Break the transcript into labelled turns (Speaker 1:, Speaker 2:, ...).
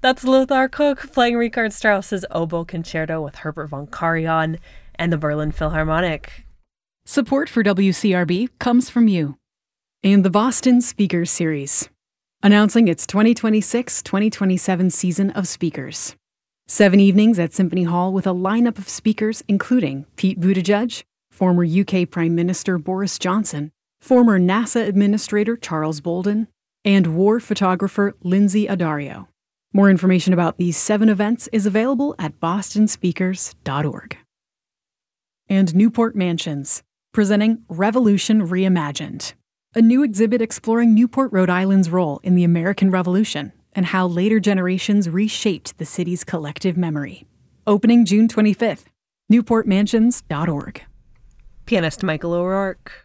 Speaker 1: That's Lothar Koch playing Richard Strauss's Oboe Concerto with Herbert von Karajan and the Berlin Philharmonic.
Speaker 2: Support for WCRB comes from you and the Boston Speakers Series, announcing its 2026-2027 season of speakers. 7 evenings at Symphony Hall with a lineup of speakers including Pete Buttigieg, former UK Prime Minister Boris Johnson, former NASA Administrator Charles Bolden, and war photographer Lindsay Addario. More information about these 7 events is available at bostonspeakers.org. And Newport Mansions, presenting Revolution Reimagined, a new exhibit exploring Newport, Rhode Island's role in the American Revolution and how later generations reshaped the city's collective memory. Opening June 25th, newportmansions.org.
Speaker 1: Pianist Michael O'Rourke.